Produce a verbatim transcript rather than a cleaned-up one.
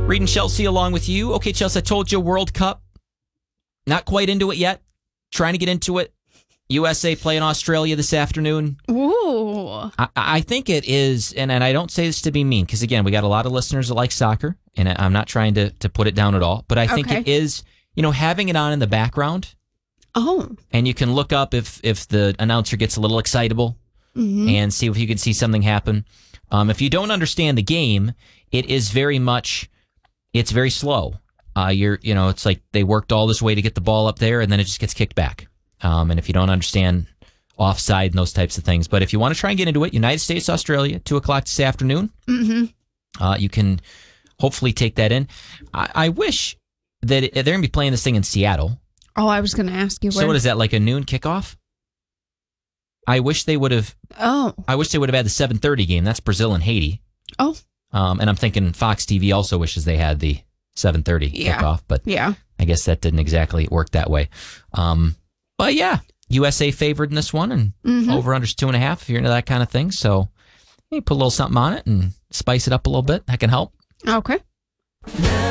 Reading Chelsea along with you. Okay, Chelsea, I told you World Cup. Not quite into it yet. Trying to get into it. U S A playing Australia this afternoon. Ooh. I, I think it is, and, and I don't say this to be mean, because again, we got a lot of listeners that like soccer, and I'm not trying to, to put it down at all, but I think Okay. it is, you know, having it on in the background, Oh. and you can look up if, if the announcer gets a little excitable Mm-hmm. and see if you can see something happen. Um, if you don't understand the game, it is very much, it's very slow. Uh, you're, you know, it's like they worked all this way to get the ball up there, and then it just gets kicked back. Um, and if you don't understand offside and those types of things. But if you want to try and get into it, United States, Australia, two o'clock this afternoon. Mm-hmm. Uh, you can hopefully take that in. I, I wish that it, they're going to be playing this thing in Seattle. Oh, I was going to ask you where. So what is that, like a noon kickoff? I wish they would have. Oh. I wish they would have had the seven thirty game. That's Brazil and Haiti. Oh. Um, and I'm thinking Fox T V also wishes they had the seven thirty Yeah. kickoff, but Yeah. I guess that didn't exactly work that way. Um, but yeah, U S A favored in this one, and Mm-hmm. over unders two and a half if you're into that kind of thing. So hey, put a little something on it and spice it up a little bit. That can help. Okay.